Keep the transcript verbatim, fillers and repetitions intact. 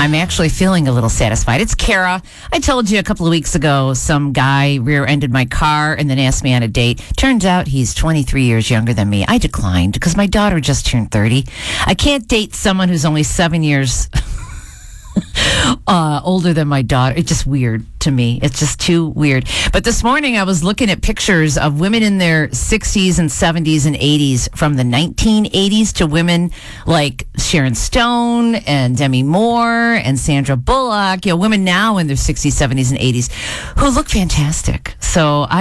I'm actually feeling a little satisfied. It's Kara. I told you a couple of weeks ago some guy rear-ended my car and then asked me on a date. Turns out he's twenty-three years younger than me. I declined because my daughter just turned thirty. I can't date someone who's only seven years uh, older than my daughter. It's just weird to me. It's just too weird. But this morning I was looking at pictures of women in their sixties and seventies and eighties from the nineteen eighties to women like Sharon Stone and Demi Moore and Sandra Bullock, you know, women now in their sixties, seventies, and eighties who look fantastic. So I